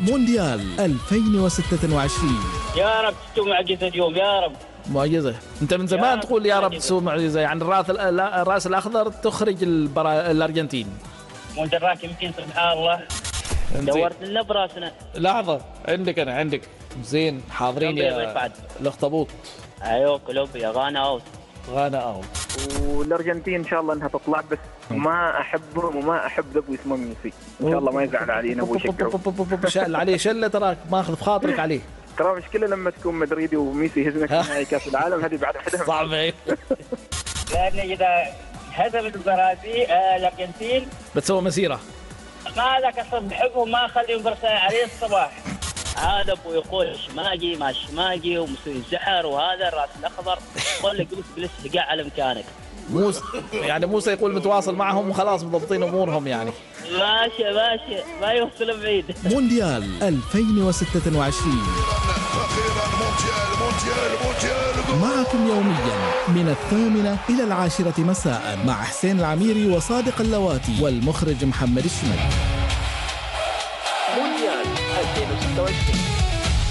مونديال 2026. يا رب تسوي معجزة اليوم يا رب. معجزة. انت من زمان تقول يا رب تسوي معجزة، يعني الراس الاخضر تخرج الارجنتين. وانت راك يمكن سبحان الله دورت لنا براسنا. لحظة، عندك زين حاضرين يا الاخطبوط. ايوه كولومبيا غانا اوت. والارجنتين ان شاء الله انها تطلع، بس ما احبهم وما احب ابو اسمه ميسي، ان شاء الله ما يزعل علينا ابو يشكره. شال عليه شله، تراك ماخذ في خاطرك عليه. ترى مشكله لما تكون مدريدي وميسي يهزمك في نهائي كاس العالم، هذه بعد حدها صعبه. لان اذا هزمت البرازيل الارجنتين بتسوي مسيره. ما ذاك اصلا بحبهم، ما اخليهم برسائل عليه الصباح. هذا ابو يقول شماجي ما شماجي ومسوي زحر، وهذا الراس الاخضر يقول لك جلس قاع على مكانك. موسى يقول متواصل معهم وخلاص مضبطين امورهم يعني. ماشي ما يوصل بعيد. مونديال 2026 معكم يوميا من 8 إلى 10 مساء مع حسين العميري وصادق اللواتي والمخرج محمد الشمري. مونديال 2026.